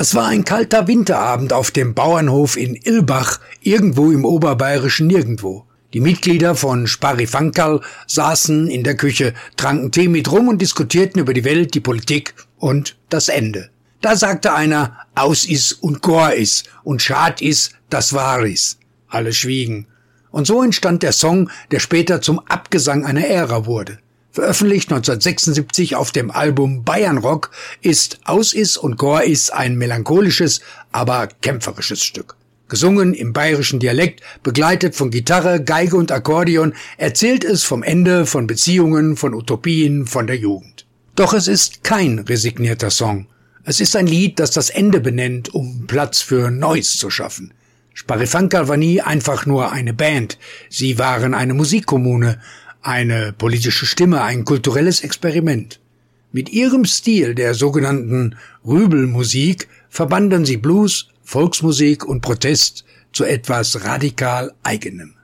Es war ein kalter Winterabend auf dem Bauernhof in Illbach, irgendwo im oberbayerischen Nirgendwo. Die Mitglieder von Sparifankerl saßen in der Küche, tranken Tee mit Rum und diskutierten über die Welt, die Politik und das Ende. Da sagte einer, aus is und Gor is und schad is, das wahr is. Alle schwiegen. Und so entstand der Song, der später zum Abgesang einer Ära wurde. Veröffentlicht 1976 auf dem Album Bayernrock ist Aus is und Gor is ein melancholisches, aber kämpferisches Stück. Gesungen im bayerischen Dialekt, begleitet von Gitarre, Geige und Akkordeon, erzählt es vom Ende von Beziehungen, von Utopien, von der Jugend. Doch es ist kein resignierter Song. Es ist ein Lied, das das Ende benennt, um Platz für Neues zu schaffen. Sparifankerl war nie einfach nur eine Band. Sie waren eine Musikkommune, eine politische Stimme, ein kulturelles Experiment. Mit ihrem Stil der sogenannten Rübelmusik verbanden sie Blues, Volksmusik und Protest zu etwas radikal Eigenem.